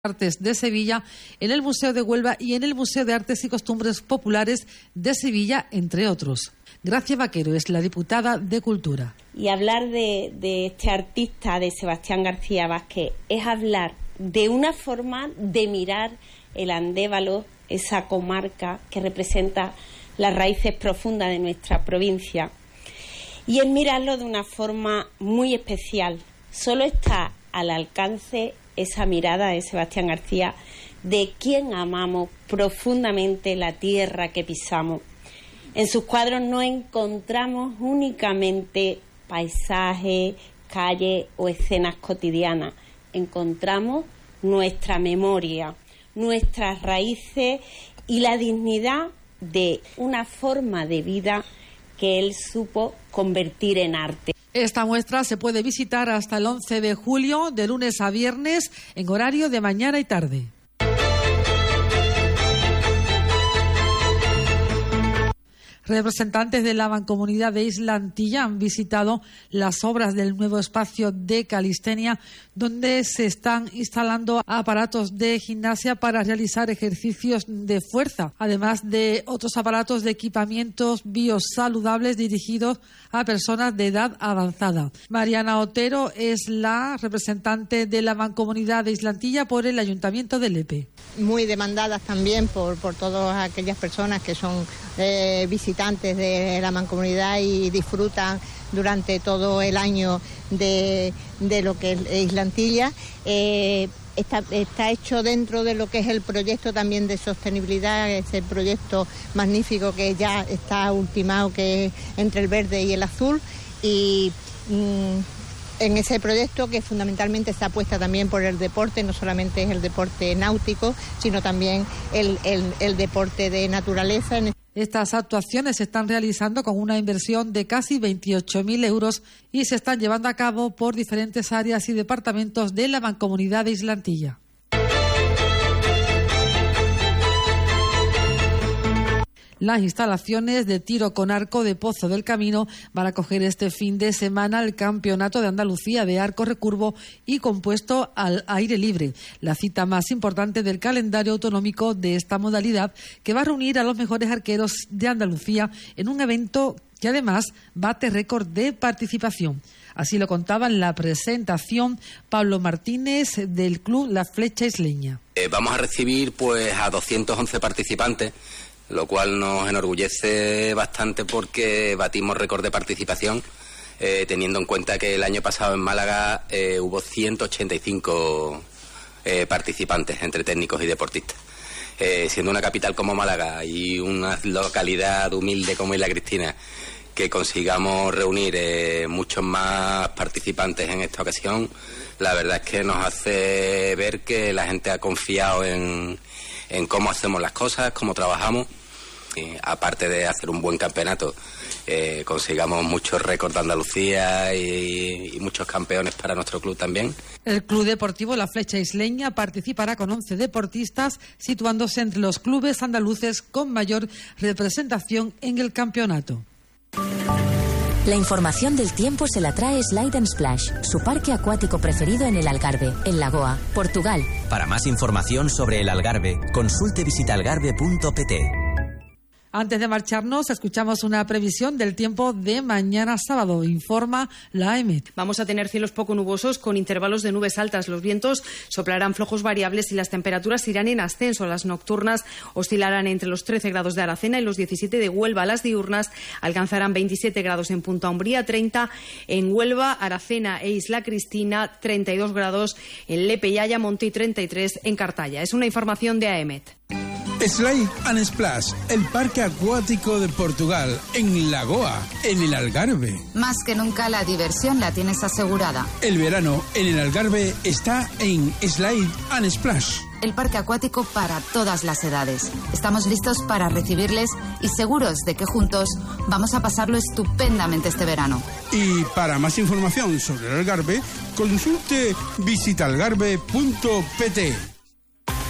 Artes de Sevilla, en el Museo de Huelva y en el Museo de Artes y Costumbres Populares de Sevilla, entre otros. Gracia Vaquero es la diputada de Cultura. Y hablar de este artista, de Sebastián García Vázquez, es hablar de una forma de mirar el Andévalo, esa comarca que representa las raíces profundas de nuestra provincia. Y es mirarlo de una forma muy especial. Solo está al alcance esa mirada de Sebastián García de quien amamos profundamente la tierra que pisamos. En sus cuadros no encontramos únicamente paisajes, calles o escenas cotidianas. Encontramos nuestra memoria, nuestras raíces y la dignidad de una forma de vida que él supo convertir en arte. Esta muestra se puede visitar hasta el 11 de julio, de lunes a viernes, en horario de mañana y tarde. Representantes de la Mancomunidad de Isla Antilla han visitado las obras del nuevo espacio de calistenia, donde se están instalando aparatos de gimnasia para realizar ejercicios de fuerza, además de otros aparatos de equipamientos biosaludables dirigidos a personas de edad avanzada. Mariana Otero es la representante de la Mancomunidad de Isla Antilla por el Ayuntamiento de Lepe. Muy demandadas también por todas aquellas personas que son visitantes de la Mancomunidad y disfrutan durante todo el año de lo que es Isla Antilla. Está hecho dentro de lo que es el proyecto también de sostenibilidad, ese proyecto magnífico que ya está ultimado, que es entre el verde y el azul, y en ese proyecto que fundamentalmente está apuesta también por el deporte, no solamente es el deporte náutico, sino también el deporte de naturaleza. Estas actuaciones se están realizando con una inversión de casi 28.000 euros y se están llevando a cabo por diferentes áreas y departamentos de la Mancomunidad de Isla Antilla. Las instalaciones de tiro con arco de Pozo del Camino van a acoger este fin de semana el Campeonato de Andalucía de Arco Recurvo y Compuesto al Aire Libre, la cita más importante del calendario autonómico de esta modalidad, que va a reunir a los mejores arqueros de Andalucía en un evento que además bate récord de participación. Así lo contaba en la presentación Pablo Martínez del Club La Flecha Isleña. Vamos a recibir a 211 participantes, lo cual nos enorgullece bastante porque batimos récord de participación, teniendo en cuenta que el año pasado en Málaga hubo 185 participantes entre técnicos y deportistas. Siendo una capital como Málaga y una localidad humilde como Isla Cristina, que consigamos reunir muchos más participantes en esta ocasión, la verdad es que nos hace ver que la gente ha confiado en cómo hacemos las cosas, cómo trabajamos. Aparte de hacer un buen campeonato, consigamos muchos récords de Andalucía y muchos campeones para nuestro club también. El Club Deportivo La Flecha Isleña participará con 11 deportistas, situándose entre los clubes andaluces con mayor representación en el campeonato. La información del tiempo se la trae Slide and Splash, su parque acuático preferido en el Algarve, en Lagoa, Portugal. Para más información sobre el Algarve, consulte visitalgarve.pt. Antes de marcharnos, escuchamos una previsión del tiempo de mañana sábado. Informa la AEMET. Vamos a tener cielos poco nubosos con intervalos de nubes altas. Los vientos soplarán flojos variables y las temperaturas irán en ascenso. Las nocturnas oscilarán entre los 13 grados de Aracena y los 17 de Huelva. Las diurnas alcanzarán 27 grados en Punta Umbría, 30 en Huelva, Aracena e Isla Cristina, 32 grados en Lepe y Ayamonte y 33 en Cartaya. Es una información de AEMET. Slide and Splash, el parque acuático de Portugal, en Lagoa, en el Algarve. Más que nunca la diversión la tienes asegurada. El verano en el Algarve está en Slide and Splash. El parque acuático para todas las edades. Estamos listos para recibirles y seguros de que juntos vamos a pasarlo estupendamente este verano. Y para más información sobre el Algarve, consulte visitalgarve.pt.